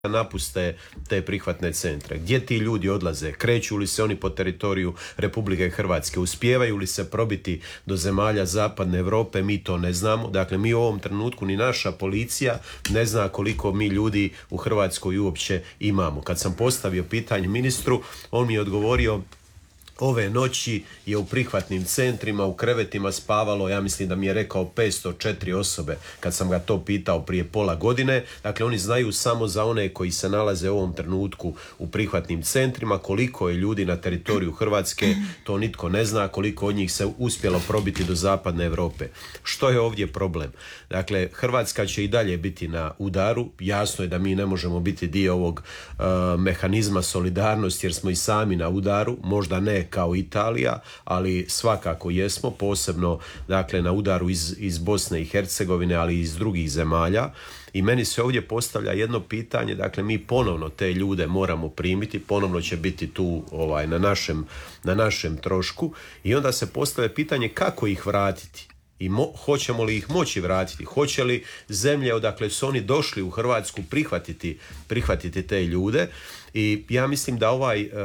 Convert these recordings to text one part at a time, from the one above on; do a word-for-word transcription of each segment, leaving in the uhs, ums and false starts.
napuste te prihvatne centre. Gdje ti ljudi odlaze? Kreću li se oni po teritoriju Republike Hrvatske? Uspijevaju li se probiti do zemalja zapadne Europe? Mi to ne znamo. Dakle, mi u ovom trenutku ni naša policija ne zna koliko mi ljudi u Hrvatskoj uopće imamo. Kad sam postavio pitanje ministru, on mi je odgovorio: ove noći je u prihvatnim centrima, u krevetima spavalo, ja mislim da mi je rekao petsto četiri osobe kad sam ga to pitao prije pola godine. Dakle, oni znaju samo za one koji se nalaze u ovom trenutku u prihvatnim centrima. Koliko je ljudi na teritoriju Hrvatske, to nitko ne zna, koliko od njih se uspjelo probiti do zapadne Europe. Što je ovdje problem? Dakle, Hrvatska će i dalje biti na udaru. Jasno je da mi ne možemo biti dio ovog uh, mehanizma solidarnosti jer smo i sami na udaru, možda ne kao Italija, ali svakako jesmo, posebno dakle na udaru iz, iz Bosne i Hercegovine, ali i iz drugih zemalja. I meni se ovdje postavlja jedno pitanje, dakle mi ponovno te ljude moramo primiti, ponovno će biti tu ovaj, na, našem, na našem trošku i onda se postavlja pitanje kako ih vratiti. I mo- hoćemo li ih moći vratiti? Hoće li zemlje odakle su oni došli u Hrvatsku prihvatiti, prihvatiti te ljude? I ja mislim da ovaj uh,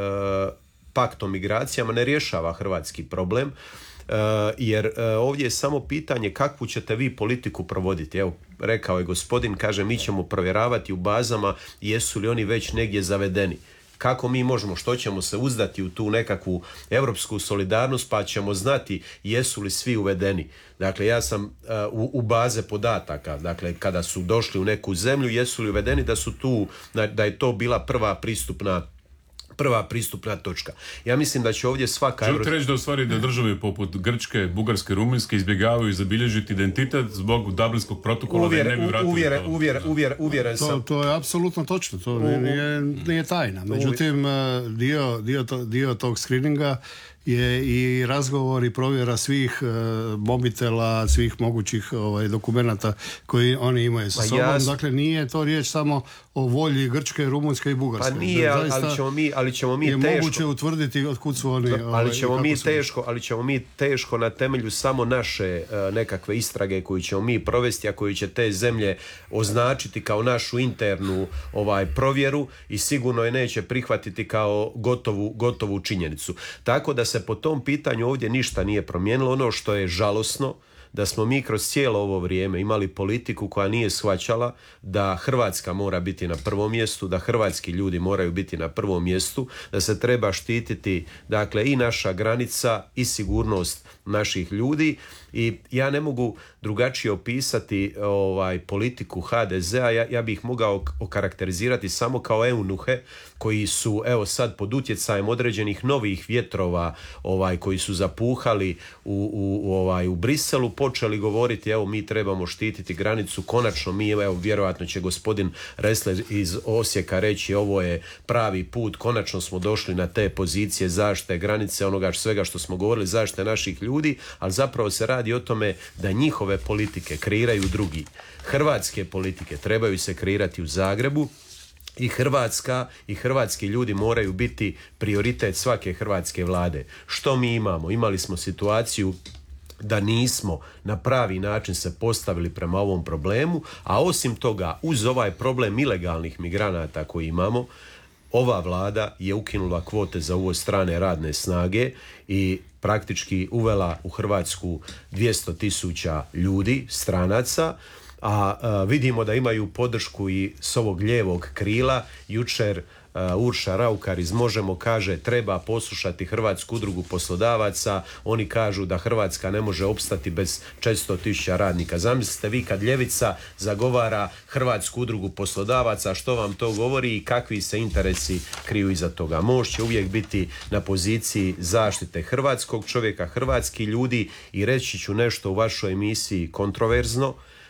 pakt o migracijama ne rješava hrvatski problem, uh, jer uh, ovdje je samo pitanje kakvu ćete vi politiku provoditi. Evo, rekao je gospodin, kaže mi ćemo provjeravati u bazama jesu li oni već negdje zavedeni. Kako mi možemo, što ćemo se uzdati u tu nekakvu europsku solidarnost pa ćemo znati jesu li svi uvedeni. Dakle, ja sam uh, u, u baze podataka, dakle, kada su došli u neku zemlju, jesu li uvedeni da su tu, da je to bila prva pristupna prva pristupna točka. Ja mislim da će ovdje svaka... Želite reći da u stvari da države poput Grčke, Bugarske, Rumunjske izbjegavaju zabilježiti identitet zbog Dublinskog protokola uvjere, da ne bi vratili uvjere, to. Uvjere, uvjere, uvjeren sam. To, to je apsolutno točno, to nije, nije tajna. Međutim, dio, dio, to, dio tog screeninga je i razgovor i provjera svih uh, mobitela, svih mogućih ovaj, dokumenata koji oni imaju sa pa sobom. Jasno. Dakle, nije to riječ samo o volji Grčke, Rumunjske i Bugarske. Pa nije, ali, ali ćemo mi, ali ćemo mi je teško. Je moguće utvrditi od kud su oni. Ali ovaj, ćemo mi teško, ali ćemo mi teško na temelju samo naše uh, nekakve istrage koju ćemo mi provesti, a koju će te zemlje označiti kao našu internu ovaj provjeru i sigurno je neće prihvatiti kao gotovu, gotovu činjenicu. Tako da se po tom pitanju ovdje ništa nije promijenilo. Ono što je žalosno, da smo mi kroz cijelo ovo vrijeme imali politiku koja nije shvaćala da Hrvatska mora biti na prvom mjestu, da hrvatski ljudi moraju biti na prvom mjestu, da se treba štititi dakle i naša granica i sigurnost naših ljudi. I ja ne mogu drugačije opisati ovaj, politiku ha de zea, ja, ja bih mogao okarakterizirati samo kao eunuhe koji su evo sad pod utjecajem određenih novih vjetrova ovaj, koji su zapuhali u, u, u, ovaj, u Briselu, počeli govoriti evo mi trebamo štititi granicu, konačno mi, evo vjerojatno će gospodin Ressler iz Osijeka reći ovo je pravi put, konačno smo došli na te pozicije zaštite granice, onoga svega što smo govorili, zaštite naših ljudi, ali zapravo se radi o tome da njihove politike kreiraju drugi. Hrvatske politike trebaju se kreirati u Zagrebu i Hrvatska i hrvatski ljudi moraju biti prioritet svake hrvatske vlade. Što mi imamo? Imali smo situaciju da nismo na pravi način se postavili prema ovom problemu, a osim toga uz ovaj problem ilegalnih migranata koji imamo, ova vlada je ukinula kvote za uvoz strane radne snage i praktički uvela u Hrvatsku dvjesto tisuća ljudi, stranaca, a, a vidimo da imaju podršku i s ovog lijevog krila. Jučer Uh, Urša Raukar iz Možemo kaže treba poslušati Hrvatsku udrugu poslodavaca, oni kažu da Hrvatska ne može opstati bez četiristo tisuća radnika. Zamislite vi kad ljevica zagovara Hrvatsku udrugu poslodavaca, što vam to govori i kakvi se interesi kriju iza toga. Mož će uvijek biti na poziciji zaštite hrvatskog čovjeka, hrvatskih ljudi i reći ću nešto u vašoj emisiji kontroverzno.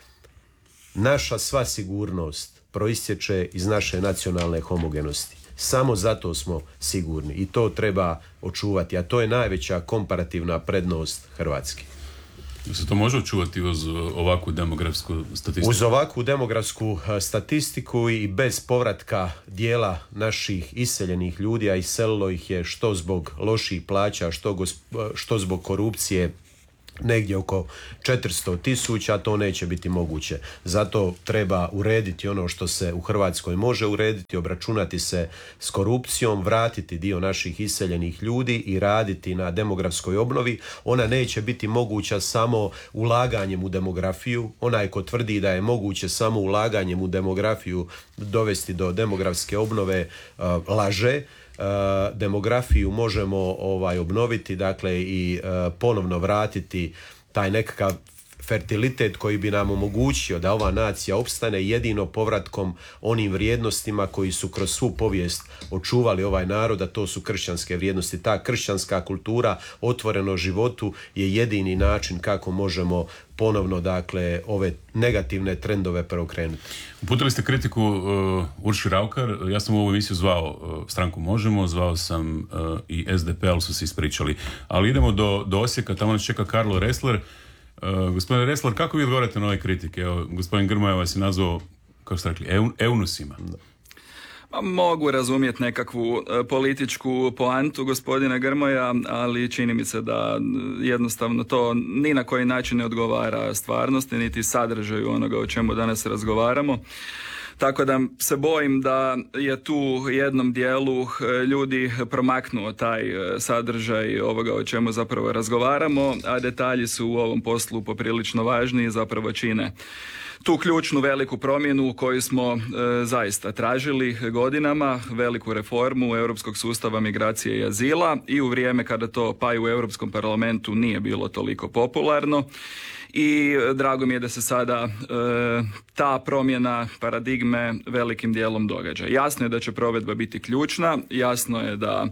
Naša sva sigurnost proistječe iz naše nacionalne homogenosti. Samo zato smo sigurni i to treba očuvati, a to je najveća komparativna prednost Hrvatske. Se to može očuvati uz ovakvu demografsku statistiku? Uz ovakvu demografsku statistiku i bez povratka dijela naših iseljenih ljudi, a iselilo ih je što zbog loših plaća, što, gosp- što zbog korupcije negdje oko četiristo tisuća, to neće biti moguće. Zato treba urediti ono što se u Hrvatskoj može urediti, obračunati se s korupcijom, vratiti dio naših iseljenih ljudi i raditi na demografskoj obnovi. Ona neće biti moguća samo ulaganjem u demografiju. Onaj ko tvrdi da je moguće samo ulaganjem u demografiju dovesti do demografske obnove, uh, laže. Uh, demografiju možemo ovaj obnoviti, dakle i uh, ponovno vratiti taj nekakav fertilitet koji bi nam omogućio da ova nacija opstane jedino povratkom onim vrijednostima koji su kroz svu povijest očuvali ovaj narod, a to su kršćanske vrijednosti. Ta kršćanska kultura, otvoreno životu, je jedini način kako možemo ponovno, dakle, ove negativne trendove preokrenuti. Uputili ste kritiku uh, Urši Raukar. Ja sam u ovu emisiju zvao uh, Stranku Možemo, zvao sam uh, i S D P, ali su se ispričali. Ali idemo do, do Osijeka, tamo nas čeka Karlo Ressler. Uh, gospodine Ressler, kako vi odgovarate na ove kritike? Evo, gospodin Grmoja vas je nazvao, kako ste rekli, eun, eunusima. Pa mogu razumjeti nekakvu e, političku poantu gospodina Grmoja, ali čini mi se da jednostavno to ni na koji način ne odgovara stvarnosti, niti sadržaju onoga o čemu danas razgovaramo. Tako da se bojim da je tu u jednom dijelu ljudi promaknuo taj sadržaj ovoga o čemu zapravo razgovaramo, a detalji su u ovom poslu poprilično važni i zapravo čine tu ključnu veliku promjenu koju smo e, zaista tražili godinama, veliku reformu europskog sustava migracije i azila i u vrijeme kada to pa i u Europskom parlamentu nije bilo toliko popularno. I drago mi je da se sada e, ta promjena paradigme velikim dijelom događa. Jasno je da će provedba biti ključna, jasno je da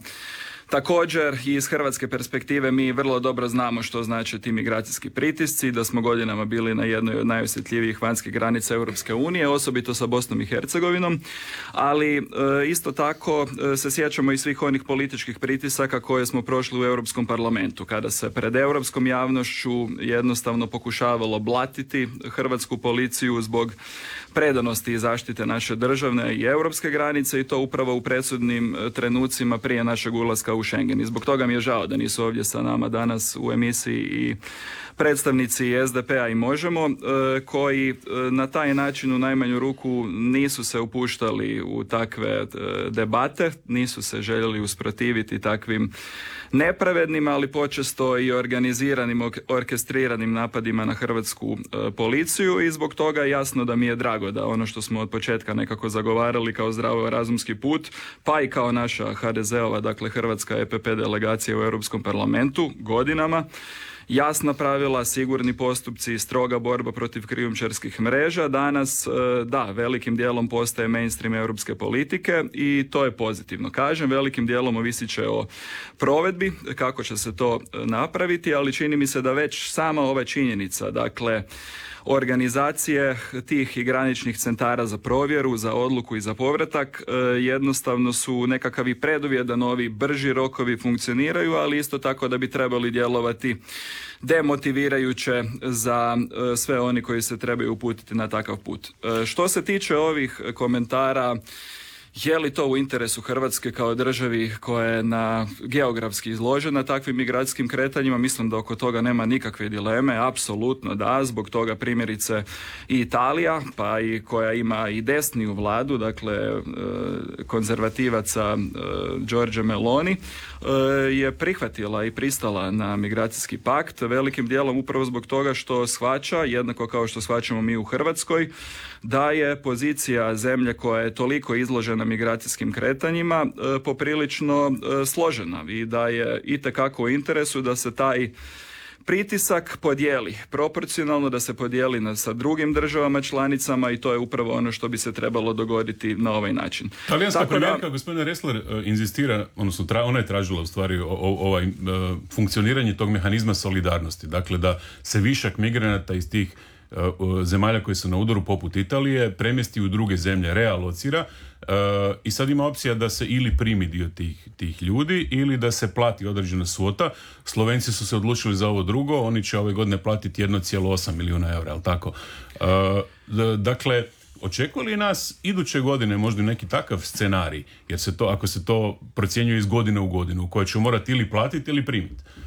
također iz hrvatske perspektive mi vrlo dobro znamo što znači ti migracijski pritisci, da smo godinama bili na jednoj od najosjetljivijih vanjskih granica Europske unije, osobito sa Bosnom i Hercegovinom, ali e, isto tako e, se sjećamo i svih onih političkih pritisaka koje smo prošli u Europskom parlamentu, kada se pred europskom javnošću jednostavno pokušavalo blatiti hrvatsku policiju zbog predanosti i zaštite naše državne i europske granice i to upravo u presudnim trenucima prije našeg ulaska u Schengen. I zbog toga mi je žao da nisu ovdje sa nama danas u emisiji i predstavnici S D P-a i Možemo, koji na taj način u najmanju ruku nisu se upuštali u takve debate, nisu se željeli usprotiviti takvim nepravednim, ali počesto i organiziranim, orkestriranim napadima na hrvatsku e, policiju i zbog toga jasno da mi je drago da ono što smo od početka nekako zagovarali kao zdravorazumski put, pa i kao naša H D Z-ova, dakle Hrvatska E P P delegacija u Europskom parlamentu godinama, jasna pravila, sigurni postupci, stroga borba protiv krijumčarskih mreža danas, da, velikim dijelom postaje mainstream europske politike i to je pozitivno. Kažem, velikim dijelom ovisit će o provedbi, kako će se to napraviti, ali čini mi se da već sama ova činjenica, dakle, organizacije tih i graničnih centara za provjeru, za odluku i za povratak jednostavno su nekakav i preduvjet da novi brži rokovi funkcioniraju, ali isto tako da bi trebali djelovati demotivirajuće za sve oni koji se trebaju uputiti na takav put. Što se tiče ovih komentara, je li to u interesu Hrvatske kao državi koja je na geografski izložena takvim migracijskim kretanjima? Mislim da oko toga nema nikakve dileme, apsolutno da, zbog toga primjerice i Italija, pa i koja ima i desniju vladu, dakle konzervativaca Giorgia Meloni, je prihvatila i pristala na migracijski pakt, velikim dijelom upravo zbog toga što shvaća, jednako kao što shvaćamo mi u Hrvatskoj, da je pozicija zemlje koja je toliko izložena migracijskim kretanjima e, poprilično e, složena i da je itekako u interesu da se taj pritisak podijeli proporcionalno, da se podijeli na, sa drugim državama članicama i to je upravo ono što bi se trebalo dogoditi na ovaj način. Talijanska premijerka, gospodine Ressler, uh, inzistira, odnosno tra, ona je tražila u stvari o, o, ovaj, uh, funkcioniranje tog mehanizma solidarnosti, dakle da se višak migranata iz tih uh, zemalja koje su na udaru poput Italije premjesti u druge zemlje, realocira. Uh, i sad ima opcija da se ili primi dio tih, tih ljudi ili da se plati određena svota. Slovenci su se odlučili za ovo drugo, oni će ove godine platiti jedan zarez osam milijuna eura, jel tako? Uh, d- dakle, očekuje li nas iduće godine možda neki takav scenarij, jer se to, ako se to procjenjuje iz godine u godinu, u kojoj ćemo morati ili platiti ili primiti?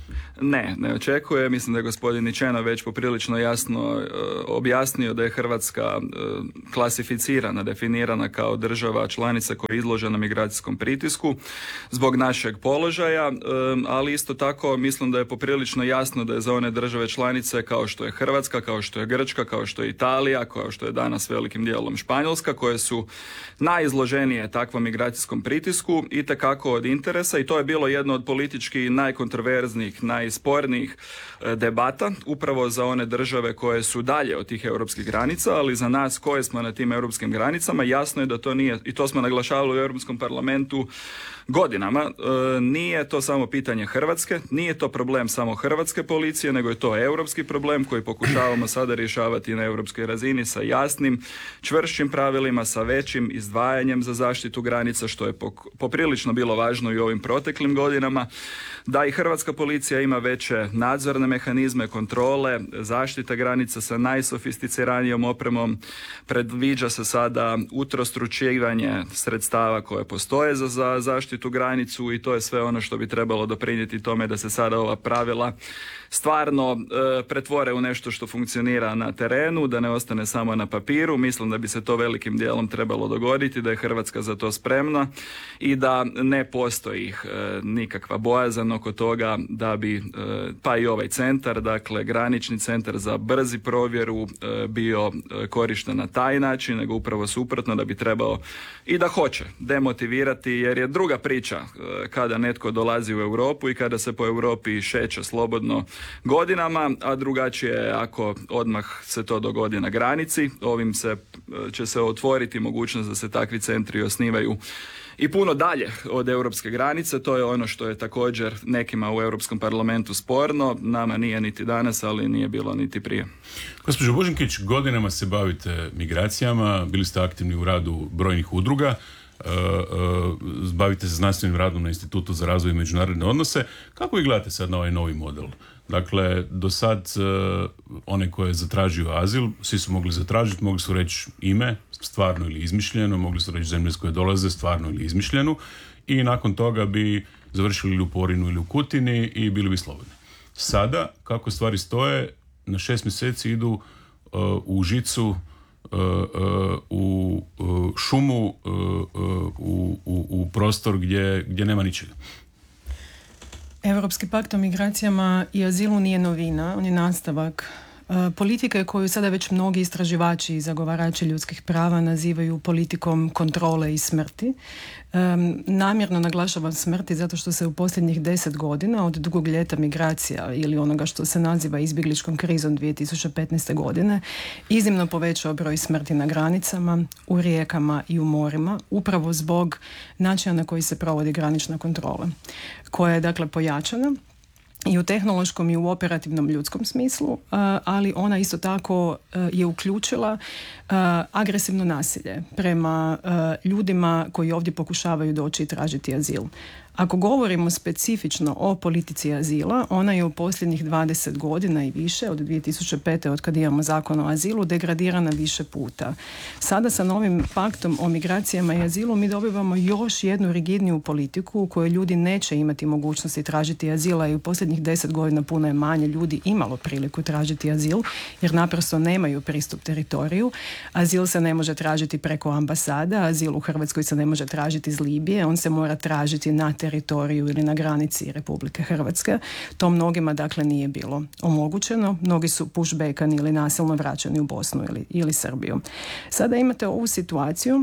Ne, ne očekuje. Mislim da je gospodin Ničenov već poprilično jasno e, objasnio da je Hrvatska e, klasificirana, definirana kao država članica koja je izložena migracijskom pritisku zbog našeg položaja, e, ali isto tako mislim da je poprilično jasno da je za one države članice kao što je Hrvatska, kao što je Grčka, kao što je Italija, kao što je danas velikim dijelom Španjolska, koje su najizloženije takvom migracijskom pritisku itekako od interesa, i to je bilo jedno od politički najkontroverznijih, najspornijih debata upravo za one države koje su dalje od tih europskih granica, ali za nas koje smo na tim europskim granicama jasno je da to nije, i to smo naglašavali u Europskom parlamentu godinama, e, nije to samo pitanje Hrvatske, nije to problem samo hrvatske policije, nego je to europski problem koji pokušavamo sada rješavati na europskoj razini sa jasnim, čvršćim pravilima, sa većim izdvajanjem za zaštitu granica, što je poprilično bilo važno i u ovim proteklim godinama, da i hrvatska policija ima veće nadzorne mehanizme, kontrole, zaštita granica sa najsofisticiranijom opremom, predviđa se sada utrostručivanje sredstava koje postoje za, za zaštitu tu granicu, i to je sve ono što bi trebalo doprinijeti tome da se sada ova pravila stvarno e, pretvore u nešto što funkcionira na terenu, da ne ostane samo na papiru. Mislim da bi se to velikim dijelom trebalo dogoditi, da je Hrvatska za to spremna i da ne postoji e, nikakva bojazan oko toga da bi, e, pa i ovaj centar, dakle granični centar za brzi provjeru e, bio e, korišten na taj način, nego upravo suprotno, da bi trebao i da hoće demotivirati, jer je druga priča e, kada netko dolazi u Europu i kada se po Europi šeće slobodno godinama, a drugačije je ako odmah se to dogodi na granici. Ovim se, će se otvoriti mogućnost da se takvi centri osnivaju i puno dalje od europske granice. To je ono što je također nekima u Europskom parlamentu sporno. Nama nije niti danas, ali nije bilo niti prije. Gospođo Božinkić, godinama se bavite migracijama, bili ste aktivni u radu brojnih udruga, Uh, uh, bavite se znanstvenim radom na Institutu za razvoj i međunarodne odnose. Kako vi gledate sad na ovaj novi model? Dakle, do sad uh, one koje je zatražio azil, svi su mogli zatražiti, mogli su reći ime, stvarno ili izmišljeno, mogli su reći zemlje s koje dolaze, stvarno ili izmišljenu, i nakon toga bi završili ili u Porinu ili u Kutini i bili bi slobodni. Sada, kako stvari stoje, na šest mjeseci idu uh, u žicu, Uh, uh, u uh, šumu, uh, uh, u, u, u prostor gdje, gdje nema ničega. Europski pakt o migracijama i azilu nije novina, on je nastavak uh, politike koju sada već mnogi istraživači i zagovarači ljudskih prava nazivaju politikom kontrole i smrti. Um, namjerno naglašavam smrti zato što se u posljednjih deset godina od drugog ljeta migracija ili onoga što se naziva izbjegličkom krizom dvije tisuće petnaeste. godine iznimno povećao broj smrti na granicama, u rijekama i u morima, upravo zbog načina na koji se provodi granična kontrola, koja je dakle pojačana i u tehnološkom i u operativnom ljudskom smislu, ali ona isto tako je uključila agresivno nasilje prema ljudima koji ovdje pokušavaju doći i tražiti azil. Ako govorimo specifično o politici azila, ona je u posljednjih dvadeset godina i više, od dvije tisuće pete. od kad imamo zakon o azilu, degradirana više puta. Sada sa novim paktom o migracijama i azilu mi dobivamo još jednu rigidniju politiku u kojoj ljudi neće imati mogućnosti tražiti azila, i u posljednjih deset godina puno je manje ljudi imalo priliku tražiti azil, jer naprosto nemaju pristup teritoriju. Azil se ne može tražiti preko ambasada, azil u Hrvatskoj se ne može tražiti iz Libije, on se mora tražiti na teritoriju ili na granici Republike Hrvatske. To mnogima dakle nije bilo omogućeno. Mnogi su pushbackani ili nasilno vraćani u Bosnu ili, ili Srbiju. Sada imate ovu situaciju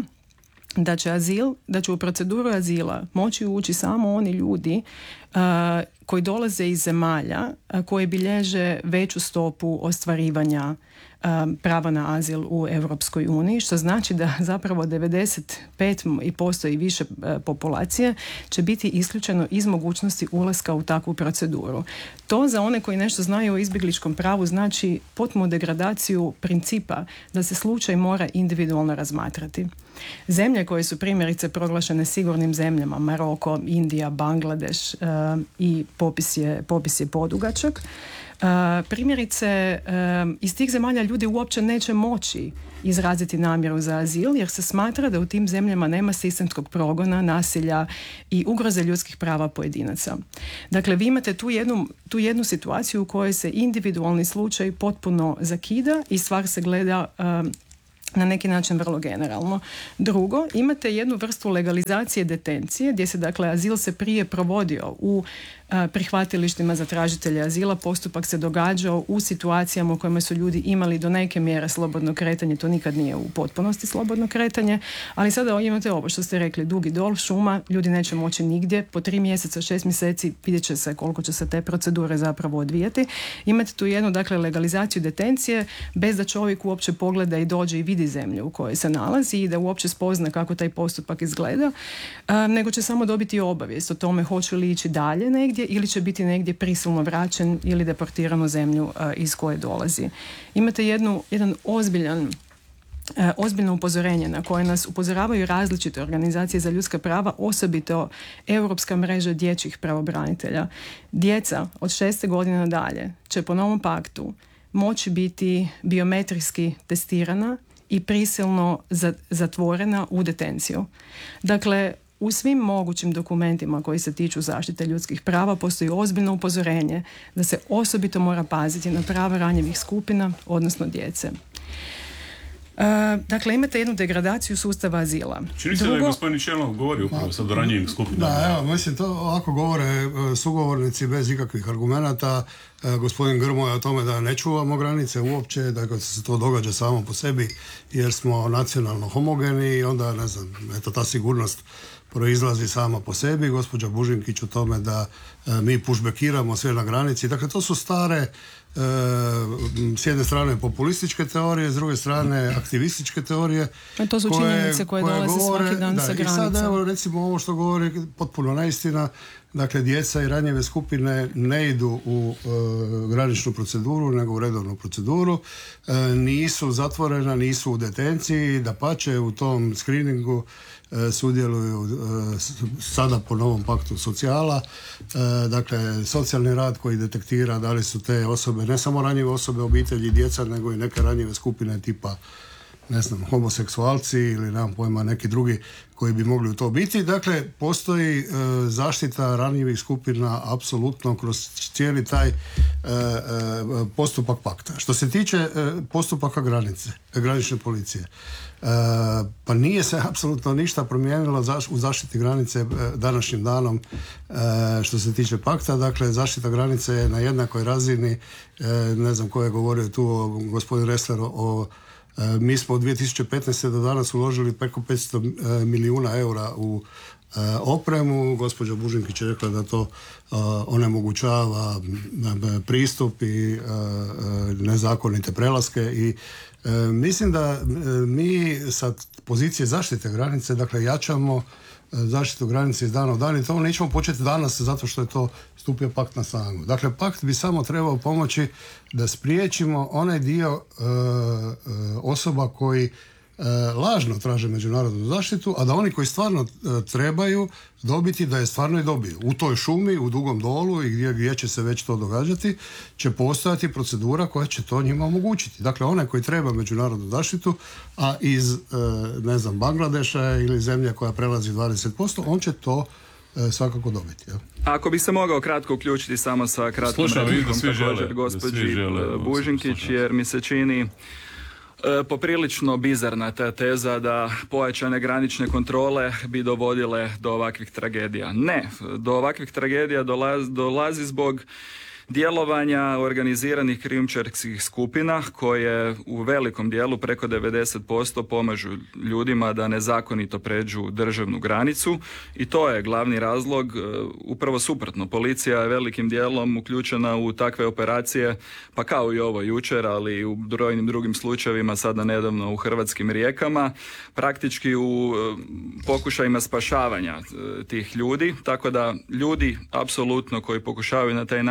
da će azil, da će u proceduru azila moći ući samo oni ljudi uh, koji dolaze iz zemalja uh, koji bilježe veću stopu ostvarivanja um, prava na azil u Europskoj uniji, što znači da zapravo devedeset pet posto i više uh, populacije će biti isključeno iz mogućnosti ulaska u takvu proceduru. To za one koji nešto znaju o izbjegličkom pravu znači potpunu degradaciju principa da se slučaj mora individualno razmatrati. Zemlje koje su primjerice proglašene sigurnim zemljama, Maroko, Indija, Bangladeš uh, i popis je, popis je podugačak, Primjerice, iz tih zemalja ljudi uopće neće moći izraziti namjeru za azil, jer se smatra da u tim zemljama nema sistemskog progona, nasilja i ugroze ljudskih prava pojedinaca. Dakle, vi imate tu jednu, tu jednu situaciju u kojoj se individualni slučaj potpuno zakida i stvar se gleda um, na neki način vrlo generalno. Drugo, imate jednu vrstu legalizacije detencije, gdje se, dakle, azil se prije provodio u a, prihvatilištima za tražitelje azila, postupak se događao u situacijama u kojima su ljudi imali do neke mjere slobodno kretanje, to nikad nije u potpunosti slobodno kretanje, ali sada imate ovo što ste rekli, dugi dol, šuma, ljudi neće moći nigdje, po tri mjeseca, šest mjeseci vidjet će se koliko će se te procedure zapravo odvijati. Imate tu jednu, dakle, legalizaciju detencije bez da čovjek uopće pogleda i dođe i vidi zemlju u kojoj se nalazi i da uopće spozna kako taj postupak izgleda, a, nego će samo dobiti obavijest o tome hoće li ići dalje negdje ili će biti negdje prisilno vraćen ili deportiran u zemlju a, iz koje dolazi. Imate jednu, jedan ozbiljan E, ozbiljno upozorenje na koje nas upozoravaju različite organizacije za ljudska prava, osobito Europska mreža dječjih pravobranitelja. Djeca od šeste godine nadalje će po novom paktu moći biti biometrijski testirana i prisilno zatvorena u detenciju. Dakle, u svim mogućim dokumentima koji se tiču zaštite ljudskih prava postoji ozbiljno upozorenje da se osobito mora paziti na prava ranjivih skupina, odnosno djece. Uh, dakle, imate jednu degradaciju sustava azila. Čini se Drugo... da je gospodin Čelnov govori upravo sad o ranjivim skupinama. Da, evo, mislim, to ovako govore sugovornici bez ikakvih argumenata. E, gospodin Grmoja o tome da ne čuvamo granice uopće, da se to događa samo po sebi jer smo nacionalno homogeni i onda, ne znam, eto, ta sigurnost proizlazi sama po sebi. Gospođa Bužinkić o tome da e, mi pushbackiramo sve na granici. Dakle, to su stare E, s jedne strane populističke teorije, s druge strane aktivističke teorije. A to su koje, činjenice koje, koje dolaze govore, svaki dan da, sa granica. I sad evo recimo ovo što govori potpuno neistina. Dakle, djeca i ranjive skupine ne idu u e, graničnu proceduru, nego u redovnu proceduru. E, nisu zatvorena, nisu u detenciji, dapače u tom screeningu e, sudjeluju e, sada po novom paktu socijala. E, dakle, socijalni rad koji detektira da li su te osobe, ne samo ranjive osobe, obitelji i djeca, nego i neke ranjive skupine tipa, ne znam, homoseksualci ili nemam pojma neki drugi koji bi mogli u to biti. Dakle, postoji e, zaštita ranjivih skupina apsolutno kroz cijeli taj e, e, postupak pakta. Što se tiče e, postupaka granice, granične policije, e, pa nije se apsolutno ništa promijenilo zaš, u zaštiti granice e, današnjim danom e, što se tiče pakta. Dakle, zaštita granice je na jednakoj razini, e, ne znam ko je govorio tu, o, gospodin Ressler, o E, mi smo od dvije tisuće petnaeste do danas uložili preko petsto milijuna eura u e, opremu. Gospođa Bužinkić je rekla da to e, onemogućava e, pristup i e, nezakonite prelaske i e, mislim da e, mi sa pozicije zaštite granice, dakle, jačamo zaštitu granice iz dana u dan i to nećemo početi danas zato što je to stupio pakt na snagu. Dakle, pakt bi samo trebao pomoći da spriječimo onaj dio e, e, osoba koji e, lažno traže međunarodnu zaštitu, a da oni koji stvarno e, trebaju dobiti, da je stvarno i dobiju. U toj šumi, u Dugom Dolu i gdje, gdje će se već to događati, će postojati procedura koja će to njima omogućiti. Dakle, onaj koji treba međunarodnu zaštitu, a iz, e, ne znam, Bangladeša ili zemlje koja prelazi dvadeset posto, on će to e, svakako dobiti. Ja. Ako bi se mogao kratko uključiti samo sa kratkom replikom također gospođi Bužinkić, jer mi se čini E, poprilično bizarna ta teza da pojačane granične kontrole bi dovodile do ovakvih tragedija. Ne, do ovakvih tragedija dolazi, dolazi zbog djelovanja organiziranih krijumčarskih skupina koje u velikom dijelu, preko devedeset posto, pomažu ljudima da nezakonito pređu državnu granicu i to je glavni razlog. Upravo suprotno, policija je velikim dijelom uključena u takve operacije, pa kao i ovo jučer, ali i u brojnim drugim slučajevima, sada nedavno u hrvatskim Rijekama, praktički u pokušajima spašavanja tih ljudi, tako da ljudi apsolutno koji pokušavaju na taj način pri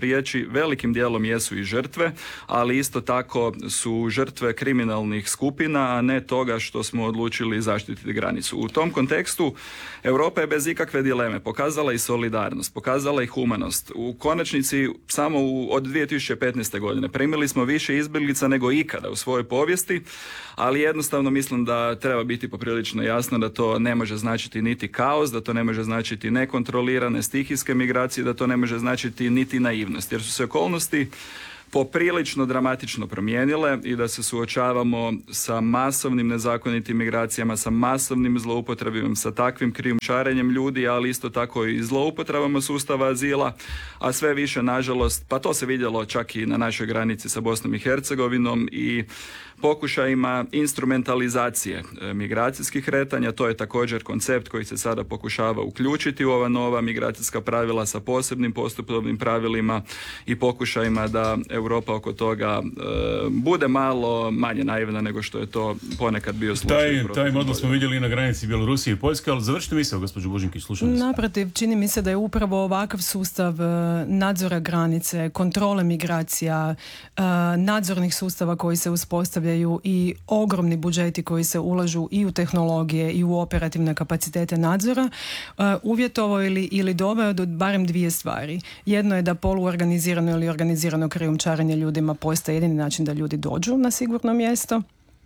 riječi velikim dijelom jesu i žrtve, ali isto tako su žrtve kriminalnih skupina, a ne toga što smo odlučili zaštititi granicu. U tom kontekstu Europa je bez ikakve dileme pokazala i solidarnost, pokazala i humanost. U konačnici samo u, od dvije tisuće petnaeste. godine primili smo više izbjeglica nego ikada u svojoj povijesti, ali jednostavno mislim da treba biti poprilično jasno da to ne može značiti niti kaos, da to ne može značiti nekontrolirane stihijske migracije, da to ne može značiti niti naivnost, jer su se okolnosti poprilično dramatično promijenile i da se suočavamo sa masovnim nezakonitim migracijama, sa masovnim zloupotrebima, sa takvim krijumčarenjem ljudi, ali isto tako i zloupotrebama sustava azila, a sve više, nažalost, pa to se vidjelo čak i na našoj granici sa Bosnom i Hercegovinom i pokušajima instrumentalizacije migracijskih kretanja. To je također koncept koji se sada pokušava uključiti u ova nova migracijska pravila sa posebnim postupovnim pravilima i pokušajima da Europa oko toga e, bude malo manje naivna nego što je to ponekad bio slučaj. Taj, taj model smo vidjeli i na granici Bjelorusije i Poljske, ali završite misao, gospođo Božinkić, slušam vas. Naprotiv, čini mi se da je upravo ovakav sustav nadzora granice, kontrole migracija, nadzornih sustava koji se uspostavljaju i ogromni budžeti koji se ulažu i u tehnologije i u operativne kapacitete nadzora, uvjetovao ili, ili doveo do barem dvije stvari. Jedno je da poluorganizirano ili organizirano krijumčarenje ljudima postaje jedini način da ljudi dođu na sigurno mjesto.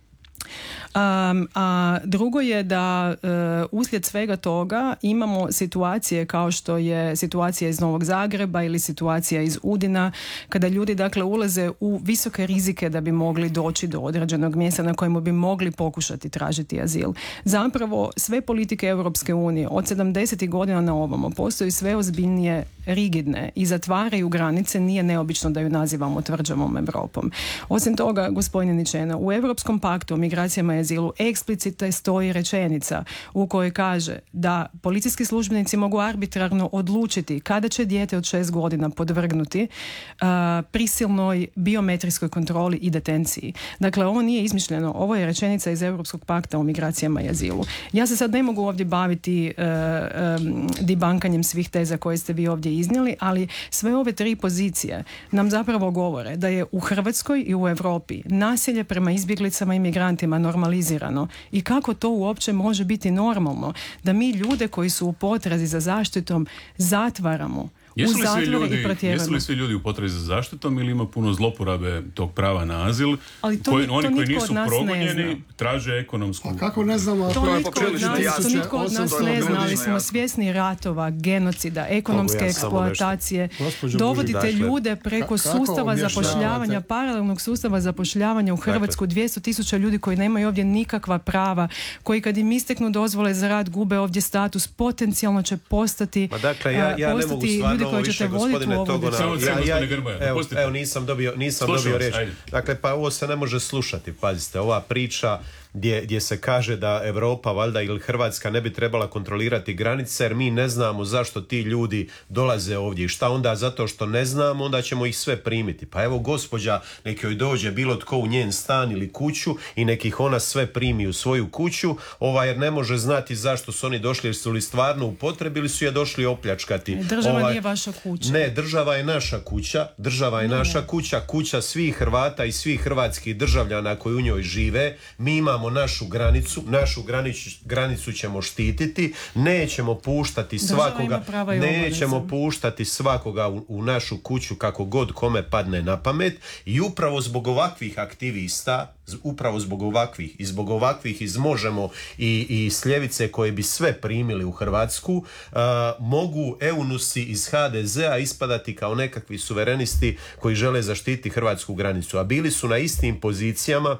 Um, a drugo je da uh, uslijed svega toga imamo situacije kao što je situacija iz Novog Zagreba ili situacija iz Udina, kada ljudi dakle ulaze u visoke rizike da bi mogli doći do određenog mjesta na kojemu bi mogli pokušati tražiti azil. Zapravo sve politike Europske unije od sedamdesetih godina na ovamo postaju sve ozbiljnije rigidne i zatvaraju granice. Nije neobično da ju nazivamo tvrđavom Europom. Osim toga, gospodine Ničena, u Europskom paktu o migracijama i azilu eksplicite stoji rečenica u kojoj kaže da policijski službenici mogu arbitrarno odlučiti kada će dijete od šest godina podvrgnuti uh, prisilnoj biometrijskoj kontroli i detenciji. Dakle, ovo nije izmišljeno, ovo je rečenica iz Europskog pakta o migracijama i azilu. Ja se sad ne mogu ovdje baviti uh, um, dibankanjem svih teza koje ste vi ovdje iznijeli, ali sve ove tri pozicije nam zapravo govore da je u Hrvatskoj i u Europi nasilje prema izbjeglicama i migrantima normalizirano i kako to uopće može biti normalno da mi ljude koji su u potrazi za zaštitom zatvaramo Jesu u li, svi zatvore ljudi, i protjeramo. jesu li svi ljudi u potrazi za zaštitom ili ima puno zloporabe tog prava na azil? Ali to, koji, to oni koji nisu progonjeni traže ekonomsku... A kako ne znamo? To, to, nitko, od nas, to nitko od nas ne zna, ali smo svjesni ratova, genocida, ekonomske ja eksploatacije. Dovodite dakle, ljude preko sustava zapošljavanja, paralelnog sustava zapošljavanja u Hrvatsku, dvjesto tisuća ljudi koji nemaju ovdje nikakva prava, koji kad im isteknu dozvole za rad gube ovdje status, potencijalno će postati, Ma dakle, ja, ja ne mogu stvarno ovo više, gospodine Togona. Ja, ja, evo, evo, nisam dobio, nisam dobio riječ. Dakle, pa ovo se ne može slušati, pazite, ova priča Gdje, gdje se kaže da Europa valjda ili Hrvatska ne bi trebala kontrolirati granice jer mi ne znamo zašto ti ljudi dolaze ovdje i šta onda, zato što ne znamo, onda ćemo ih sve primiti. Pa evo gospođa, nek joj dođe bilo tko u njen stan ili kuću i nek ih ona sve primi u svoju kuću, ovaj, jer ne može znati zašto su oni došli, jer su li stvarno u potrebi ili su je došli opljačkati. Država ovaj, nije vaša kuća. Ne, država je naša kuća, država je ne. naša kuća, kuća svih Hrvata i svih hrvatskih državljana koji u njoj žive. Mi imamo našu granicu, našu granicu, granicu ćemo štititi, nećemo puštati svakoga, nećemo puštati svakoga u, u našu kuću kako god kome padne na pamet i upravo zbog ovakvih aktivista, upravo zbog ovakvih i zbog ovakvih iz Možemo i, i s ljevice koje bi sve primili u Hrvatsku, uh, mogu eunusi iz ha de zea ispadati kao nekakvi suverenisti koji žele zaštiti hrvatsku granicu, a bili su na istim pozicijama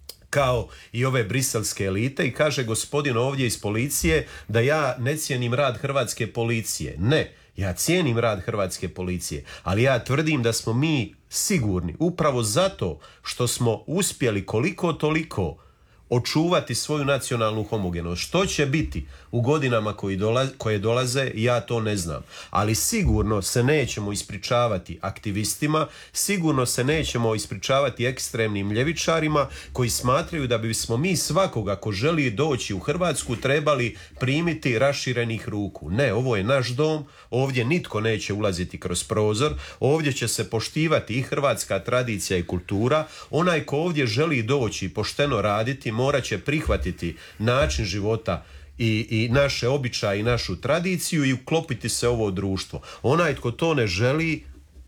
kao i ove briselske elite i kaže gospodin ovdje iz policije da ja ne cijenim rad hrvatske policije. Ne, ja cijenim rad hrvatske policije, ali ja tvrdim da smo mi sigurni upravo zato što smo uspjeli koliko toliko očuvati svoju nacionalnu homogenost. Što će biti u godinama koji dolaze, koje dolaze, ja to ne znam. Ali sigurno se nećemo ispričavati aktivistima, sigurno se nećemo ispričavati ekstremnim ljevičarima koji smatraju da bismo mi svakoga ko želi doći u Hrvatsku trebali primiti raširenih ruku. Ne, ovo je naš dom, ovdje nitko neće ulaziti kroz prozor, ovdje će se poštivati i hrvatska tradicija i kultura. Onaj ko ovdje želi doći i pošteno raditi, morat će prihvatiti način života i, i naše običaje i našu tradiciju i uklopiti se u ovo društvo. Onaj tko to ne želi,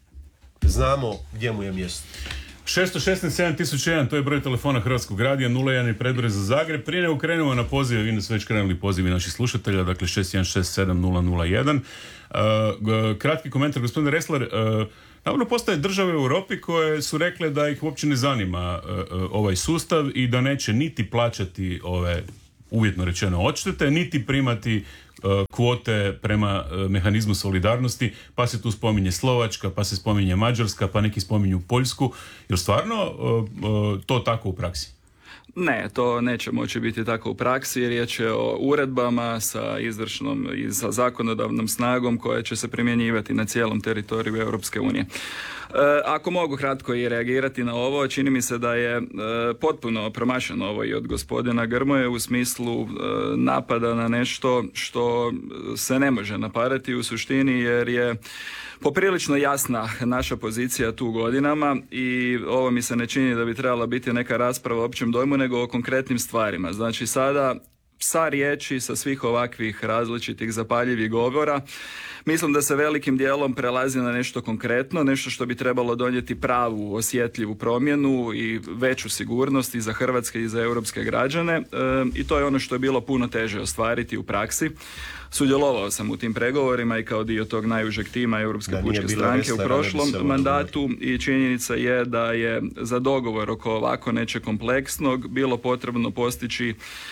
znamo gdje mu je mjesto. šesto šesnaest sedam tisuća jedan, to je broj telefona Hrvatskog radija, nula jedan je predbroj za Zagreb. Prije nego krenemo na pozive, vi su već krenuli pozivi naših slušatelja, dakle šest jedan šest sedam nula nula jedan. Uh, kratki komentar, gospodine Ressler, uh, naravno postoje države u Europi koje su rekle da ih uopće ne zanima uh, uh, ovaj sustav i da neće niti plaćati ove, uvjetno rečeno, odštete, niti primati kvote prema mehanizmu solidarnosti, pa se tu spominje Slovačka, pa se spominje Mađarska, pa neki spominju Poljsku. Jer stvarno to tako u praksi? Ne, to neće moći biti tako u praksi. Riječ je o uredbama sa izvršnom i sa zakonodavnom snagom koja će se primjenjivati na cijelom teritoriju Europske unije. E, ako mogu kratko i reagirati na ovo, čini mi se da je e, potpuno promašeno ovo i od gospodina Grmoje u smislu e, napada na nešto što se ne može napadati u suštini, jer je poprilično jasna naša pozicija tu godinama i ovo mi se ne čini da bi trebala biti neka rasprava o općem dojmu, nego o konkretnim stvarima. Znači sada sa riječi, sa svih ovakvih različitih zapaljivih govora, mislim da se velikim dijelom prelazi na nešto konkretno, nešto što bi trebalo donijeti pravu, osjetljivu promjenu i veću sigurnost i za hrvatske i za europske građane e, i to je ono što je bilo puno teže ostvariti u praksi. Sudjelovao sam u tim pregovorima i kao dio tog najužeg tima Europske pučke stranke u prošlom mandatu i činjenica je da je za dogovor oko ovako nečeg kompleksnog bilo potrebno postići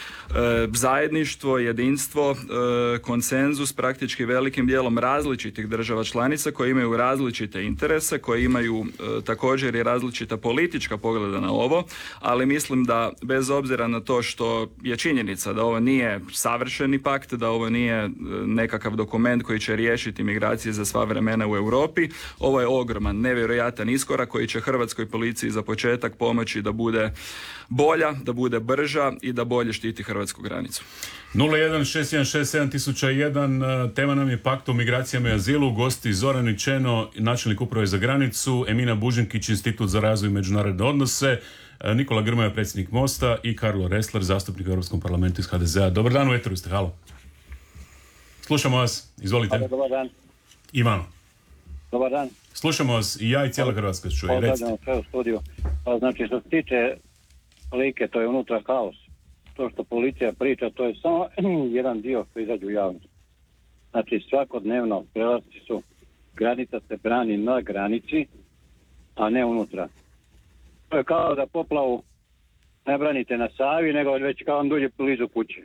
E, zajedništvo, jedinstvo, e, konsenzus praktički velikim dijelom različitih država članica koje imaju različite interese, koje imaju e, također i različita politička pogleda na ovo, ali mislim da bez obzira na to što je činjenica da ovo nije savršeni pakt, da ovo nije nekakav dokument koji će riješiti migracije za sva vremena u Europi, ovo je ogroman, nevjerojatan iskorak koji će hrvatskoj policiji za početak pomoći da bude bolja, da bude brža i da bolje štiti hrvatsku granicu. nula jedan šest jedan šest sedam tisuća jedan, tema nam je pakt o migracijama i azilu, gosti Zoran Ičeno, načelnik uprave za granicu, Emina Bužinkić, Institut za razvoj i međunarodne odnose, Nikola Grmoja, predsjednik Mosta i Karlo Ressler, zastupnik u Europskom parlamentu iz ha de zea. Dobar dan, u eteru ste, halo. Slušamo vas, izvolite. Halo, dobar dan. Ivano. Dobar dan. Slušamo vas i ja i cijela Hrvatska čuje. Pozdravljamo sve u studiju. Pa znači što se tiče slike, to je unutra kaos. To što policija priča, to je samo jedan dio koji izađe u javnost. Znači svakodnevno prelasci su, granica se brani na granici, a ne unutra. To je kao da poplavu ne branite na Savi, nego već kao on dođe blizu kuće.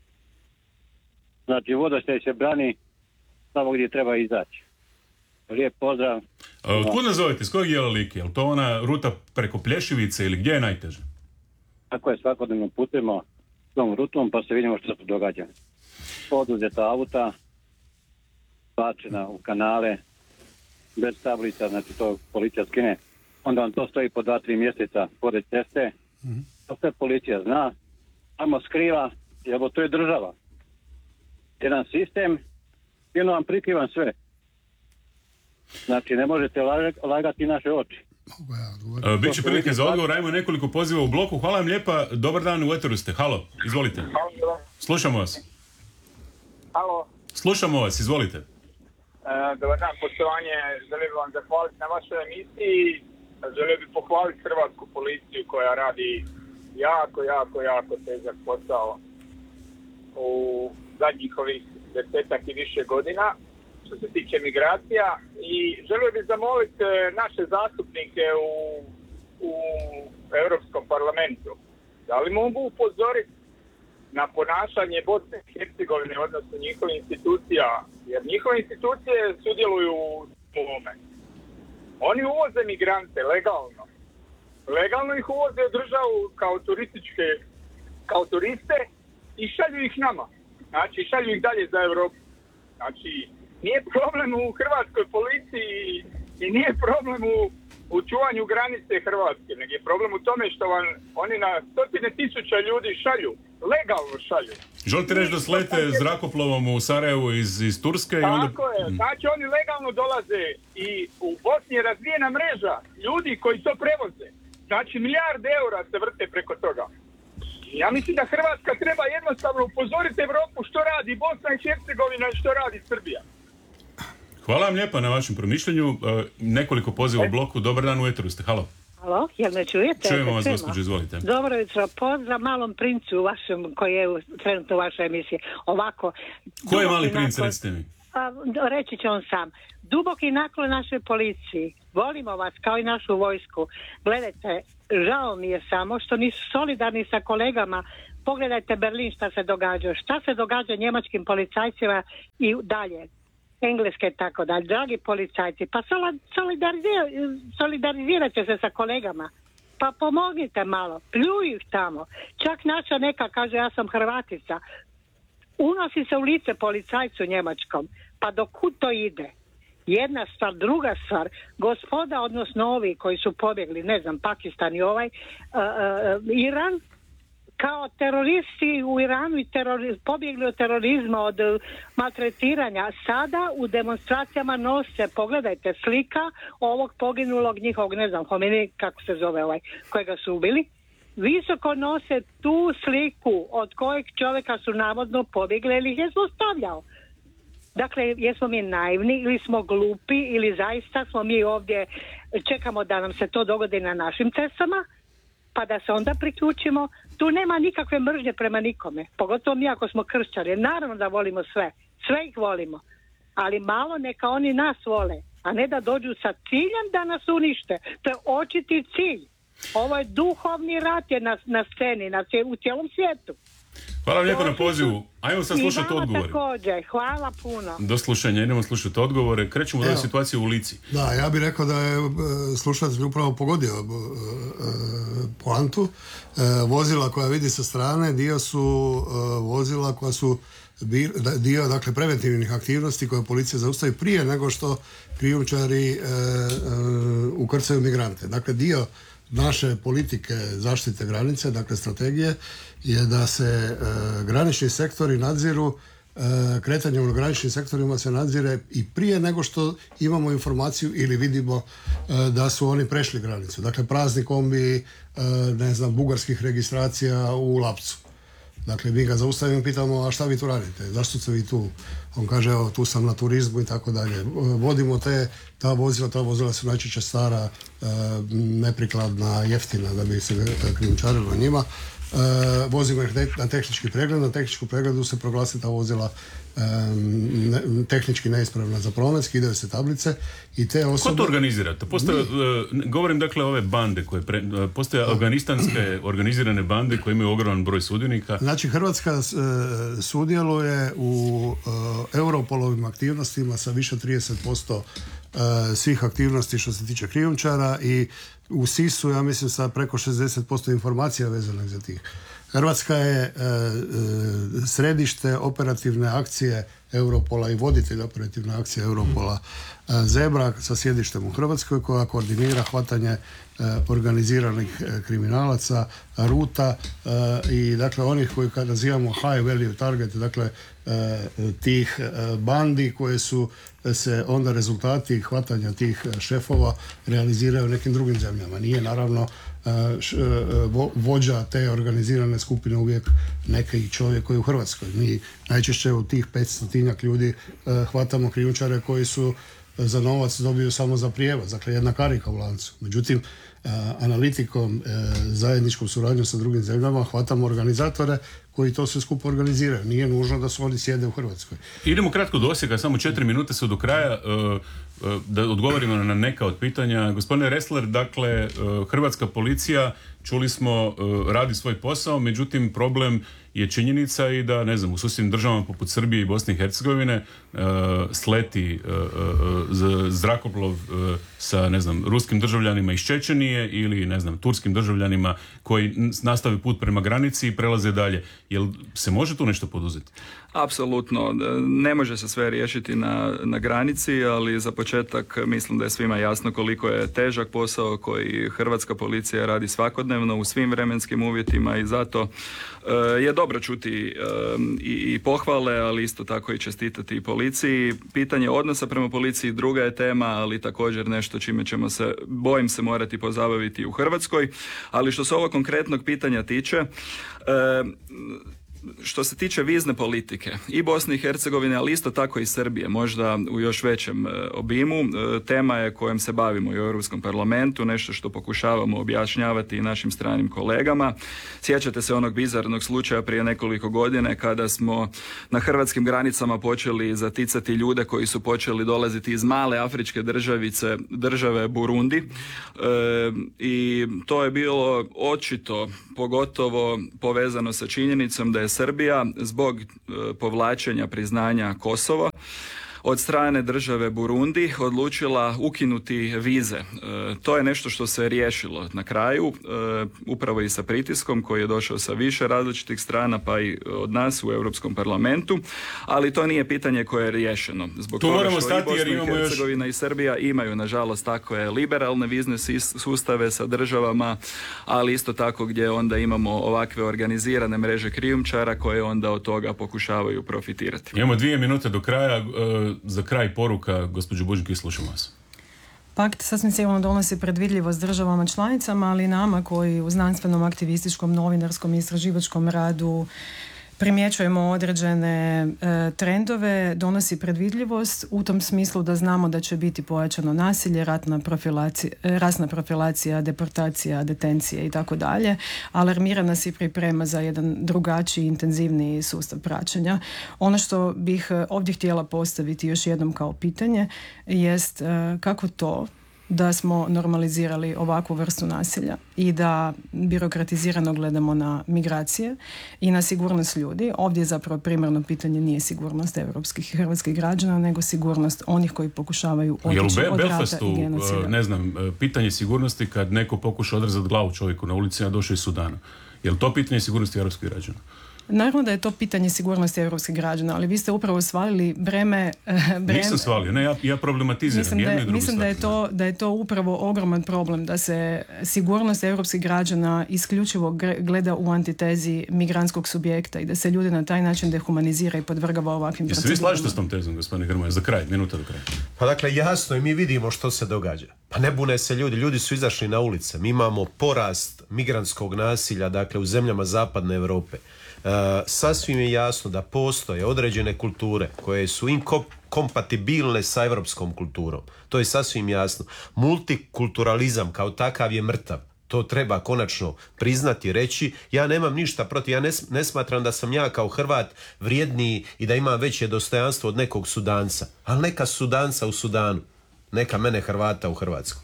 Znači vodostaj se brani samo gdje treba izaći. Lijep pozdrav. Kud nas zovete? S kojeg dijela Like? Je li to ona ruta preko Plješivice ili gdje je najteže? Tako je, svakodnevno putujemo tom rutom pa se vidimo što se događa. Oduzeta auta, bačena u kanale, bez tablica, znači to policija skine. Onda vam to stoji po dva, tri mjeseca pored ceste. Mm-hmm. To sve policija zna. Tamo skriva, jer to je država. Jedan sistem, jedno vam prikrivam sve. Znači, ne možete lagati naše oči. Uh, Biće prilike za odgovor, ajmo nekoliko poziva u bloku. Hvala vam lijepa, dobar dan, u eteru ste. Halo, izvolite. Slušamo vas. Halo. Slušamo vas, izvolite. E, dobar dan, poštovanje, želim vam zahvaliti na vašoj emisiji. Želio bih pohvaliti hrvatsku policiju koja radi jako, jako, jako težak posao u zadnjih ovih desetak i više godina što se tiče migracija i želio bih zamoliti naše zastupnike u, u Europskom parlamentu da li mogu upozoriti na ponašanje Bosne i Hercegovine, odnosno njihovih institucija, jer njihove institucije sudjeluju u ovome. Oni uvoze migrante legalno. Legalno ih uvoze u državu kao turističke kao turiste i šalju ih nama. Znači, šalju ih dalje za Europu. Znači, nije problem u hrvatskoj policiji i nije problem u, u čuvanju granice Hrvatske, nego je problem u tome što vam oni na stotine tisuća ljudi šalju, legalno šalju. Želite reći da slete zrakoplovom u Sarajevu iz, iz Turske? I onda... Tako je, znači oni legalno dolaze i u Bosni je razvijena mreža ljudi koji to prevoze. Znači milijarde eura se vrte preko toga. Ja mislim da Hrvatska treba jednostavno upozoriti Europu što radi Bosna i Hercegovina i što radi Srbija. Hvala vam lijepa na vašem promišljanju. Uh, nekoliko poziva u bloku. Dobar dan, u eteru ste. Halo. Halo, jel me čujete? Čujemo vas, gospođo, izvolite. Dobro jutro, pozdrav malom princu vašem, koji je trenutno u vašoj emisiji. Ovako. Ko je mali princ, recite mi? A, reći će on sam. Duboki naklon našoj policiji. Volimo vas kao i našu vojsku. Gledajte, žao mi je samo što nisu solidarni sa kolegama. Pogledajte Berlin šta se događa. Šta se događa njemačkim policajcima i dalje. Engleske tako dalje. Dragi policajci, pa solidarizir, solidarizirajte se sa kolegama. Pa pomognite malo. Pljuju ih tamo. Čak naša neka kaže ja sam Hrvatica. Unosi se u lice policajcu njemačkom. Pa do kud to ide? Jedna stvar, druga stvar, gospoda, odnosno ovi koji su pobjegli, ne znam, Pakistan i ovaj, uh, uh, Iran, kao teroristi u Iranu i terori, pobjegli od terorizma, od uh, maltretiranja, sada u demonstracijama nose, pogledajte, slika ovog poginulog njihovog, ne znam, Homeni, kako se zove ovaj, kojega su ubili, visoko nose tu sliku od kojeg čovjeka su navodno pobjegli ili ih je zlostavljao. Dakle, jesmo mi naivni ili smo glupi ili zaista smo mi ovdje, čekamo da nam se to dogodi na našim cestama, pa da se onda priključimo. Tu nema nikakve mržnje prema nikome, pogotovo mi ako smo kršćani. Naravno da volimo sve, sve ih volimo, ali malo neka oni nas vole, a ne da dođu sa ciljem da nas unište. To je očiti cilj. Ovo je duhovni rat je na, na sceni, na, u cijelom svijetu. Hvala lijepo na pozivu. Ajmo sad slušati odgovore. Također, hvala puno. Do slušanja, idemo slušati odgovore. Krećemo do situacije u Lici. Da, ja bih rekao da je slušatelj upravo pogodio poantu. Vozila koja vidi sa strane, dio su vozila koja su dio, dakle, preventivnih aktivnosti koje policija zaustavi prije nego što krijumčari ukrcaju migrante. Dakle, dio naše politike zaštite granice, dakle strategije, je da se e, granični sektori nadziru, e, kretanjem u graničnim sektorima se nadzire i prije nego što imamo informaciju ili vidimo e, da su oni prešli granicu. Dakle, prazni kombi, e, ne znam, bugarskih registracija u Lapcu. Dakle, mi ga zaustavimo i pitamo, a šta vi tu radite? Zašto ste vi tu? On kaže, evo, tu sam na turizmu i tako dalje. Vodimo te, ta vozila, ta vozila su najčešće stara, e, neprikladna, jeftina da bi se krijumčarilo njima. E, vozimo ih na tehnički pregled, na tehničkom pregledu se proglasi ta vozila e, ne, tehnički neispravna za promet, skidaju se tablice i te osobe... Ko to organizirate? Postoje, uh, govorim dakle ove bande koje pre, uh, postoje afganistanske organizirane bande koje imaju ogroman broj sudionika. Znači, Hrvatska uh, sudjeluje u uh, Europolovim aktivnostima sa više od trideset posto uh, svih aktivnosti što se tiče krijumčara i u S I S-u, ja mislim, sa preko šezdeset posto informacija vezanih za tih. Hrvatska je e, e, središte operativne akcije Europola i voditelj operativne akcije Europola e, Zebra sa sjedištem u Hrvatskoj koja koordinira hvatanje e, organiziranih e, kriminalaca, ruta e, i dakle onih koji kad nazivamo high value target, dakle e, tih e, bandi koje su se onda rezultati hvatanja tih šefova realiziraju u nekim drugim zemljama. Nije naravno vođa te organizirane skupine uvijek neki čovjek koji je u Hrvatskoj. Mi najčešće u tih petstotinjak ljudi hvatamo krijumčare koji su za novac dobiju samo za prijevoz, dakle jedna karika u lancu. Međutim, analitikom, zajedničkom suradnjom sa drugim zemljama hvatamo organizatore koji to sve skupo organiziraju. Nije nužno da su oni sjede u Hrvatskoj. Idemo kratko do Osijeka, samo četiri minute su do kraja, da odgovorimo na neka od pitanja. Gospodine Ressler, dakle, hrvatska policija, čuli smo, radi svoj posao, međutim problem je činjenica i da, ne znam, u susjednim državama poput Srbije i Bosne i Hercegovine sleti zrakoplov sa, ne znam, ruskim državljanima iz Čečenije unije ili, ne znam, turskim državljanima koji nastave put prema granici i prelaze dalje. Jel se može tu nešto poduzeti? Apsolutno. Ne može se sve riješiti na, na granici, ali za početak mislim da je svima jasno koliko je težak posao koji hrvatska policija radi svakodnevno u svim vremenskim uvjetima i zato e, je dobro čuti e, i, i pohvale, ali isto tako i čestitati i policiji. Pitanje odnosa prema policiji druga je tema, ali također nešto čime ćemo se, bojim se, morati pozabaviti u Hrvatskoj. Ali što se ovog konkretnog pitanja tiče, e, što se tiče vizne politike i Bosne i Hercegovine, ali isto tako i Srbije, možda u još većem e, obimu, e, tema je kojom se bavimo i u Europskom parlamentu, nešto što pokušavamo objašnjavati i našim stranim kolegama. Sjećate se onog bizarnog slučaja prije nekoliko godine kada smo na hrvatskim granicama počeli zaticati ljude koji su počeli dolaziti iz male afričke državice, države Burundi, e, i to je bilo očito, pogotovo povezano sa činjenicom da je Srbija zbog e, povlačenja priznanja Kosova od strane države Burundi odlučila ukinuti vize. E, to je nešto što se riješilo na kraju, e, upravo i sa pritiskom koji je došao sa više različitih strana, pa i od nas u Europskom parlamentu, ali to nije pitanje koje je riješeno. Zbog tu toga moramo što stati, i Bosna i Hercegovina još... i Srbija imaju, nažalost, takve liberalne vizne sustave sa državama, ali isto tako gdje onda imamo ovakve organizirane mreže krijumčara koje onda od toga pokušavaju profitirati. Imamo dvije minute do kraja. E, za kraj poruka, gospođo Bužinki, slušamo vas. Pakt sasvim sigurno donosi predvidljivost državama članicama, ali i nama koji u znanstvenom, aktivističkom, novinarskom i istraživačkom radu primjećujemo određene e, trendove, donosi predvidljivost u tom smislu da znamo da će biti pojačano nasilje, ratna profilacija, rasna profilacija, deportacija, detencije i tako dalje. Alarmira nas i priprema za jedan drugačiji, intenzivniji sustav praćenja. Ono što bih ovdje htjela postaviti još jednom kao pitanje jest e, kako to da smo normalizirali ovakvu vrstu nasilja i da birokratizirano gledamo na migracije i na sigurnost ljudi. Ovdje zapravo primarno pitanje nije sigurnost europskih i hrvatskih građana, nego sigurnost onih koji pokušavaju otići od rata i genocida. Ne znam, pitanje sigurnosti kad neko pokuša odrezati glavu čovjeku na ulici, a došao iz Sudana. Je li to pitanje sigurnosti europskih građana? Naravno da je to pitanje sigurnosti europskih građana, ali vi ste upravo svalili breme... breme Nisam svalio, ne, ja, ja problematiziram mislim jednu da, i drugu Mislim da je, to, da je to upravo ogroman problem, da se sigurnost europskih građana isključivo gleda u antitezi migrantskog subjekta i da se ljudi na taj način dehumanizira i podvrgava ovakvim procedurama. procedurama. Jeste vi slažete s tom tezom, gospodine Grmoja? Za kraj, minuta do kraja. Pa dakle, jasno i mi vidimo što se događa. Pa ne bune se ljudi, ljudi su izašli na ulice. Mi imamo porast migrantskog nasilja, dakle, u zemljama zapadne Europe. Uh, sasvim je jasno da postoje određene kulture koje su inkompatibilne sa europskom kulturom. To je sasvim jasno. Multikulturalizam kao takav je mrtav. To treba konačno priznati i reći. Ja nemam ništa protiv, ja ne, ne smatram da sam ja kao Hrvat vrijedniji i da imam veće dostojanstvo od nekog Sudanca. Ali neka Sudanca u Sudanu, neka mene Hrvata u Hrvatskoj.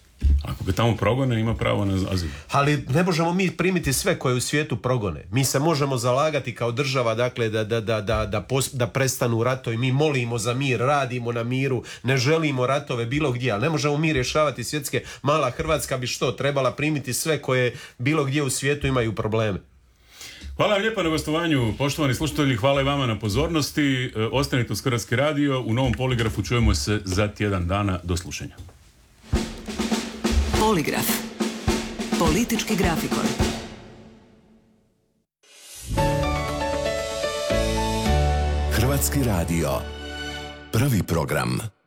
Ako ga tamo progone, ima pravo na azil. Ali ne možemo mi primiti sve koje u svijetu progone. Mi se možemo zalagati kao država, dakle, da, da, da, da, da, pos, da prestanu ratovi. Mi molimo za mir, radimo na miru, ne želimo ratove bilo gdje, ali ne možemo mi rješavati svjetske. Mala Hrvatska bi što? Trebala primiti sve koje bilo gdje u svijetu imaju probleme. Hvala vam lijepa na gostovanju, poštovani slušatelji, hvala i vama na pozornosti. E, ostanite uz Hrvatski radio, u novom Poligrafu čujemo se za tjedan dana. Do slušanja. Poligraf. Politički grafikon. Hrvatski radio. Prvi program.